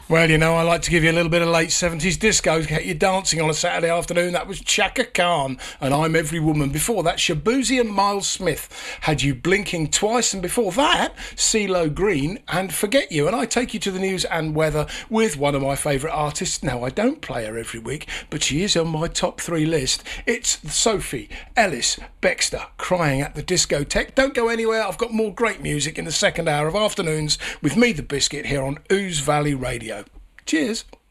Well, you know, I like to give you a little bit of late 70s disco to get you dancing on a Saturday afternoon. That was Chaka Khan and I'm Every Woman. Before that, Shabuzi and Miles Smith had you blinking twice. And before that, CeeLo Green and Forget You. And I take you to the news and weather with one of my favourite artists. Now, I don't play her every week, but she is on my top 3 list. It's Sophie Ellis Bextor, Crying at the Discotheque. Don't go anywhere. I've got more great music in the second hour of Afternoons with me, the Biscuit, here on Ooze Valley Radio. Cheers.